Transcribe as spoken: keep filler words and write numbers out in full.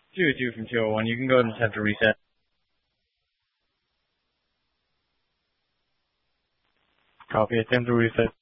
two oh two from two oh one. You can go ahead and attempt to reset. Copy. Attempt to reset.